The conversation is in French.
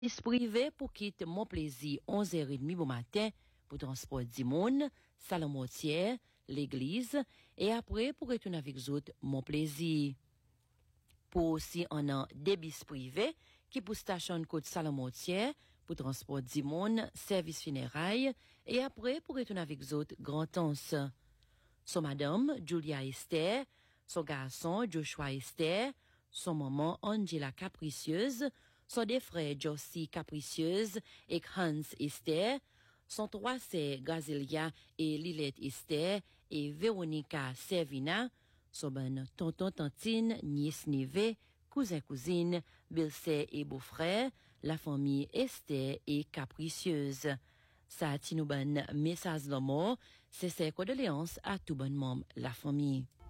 privé pour quitter mon plaisir 11h30 bon matin pour transport du monde, Salamotière, l'église, et après pour retourner avec vous autres mon plaisir. Pour aussi on a des bis privés qui pour station côte Salamotière pour transport du monde, service funérailles, et après pour retourner avec vous autres grand-tance. Son madame, Julia Esther, son garçon, Joshua Esther, son maman, Angela Capricieuse, son deux frères, Josie Capricieuse et Hans Esther, son trois sœurs, Gazelia et Lilette Esther et Véronica Servina, son ben tonton, tantine, nièce, neveu, cousin, cousine, belle-sœur et beau-frère, la famille Esther et Capricieuse. Ça a nous bon message d'amour, c'est ses condoléances à tout bon membre la famille.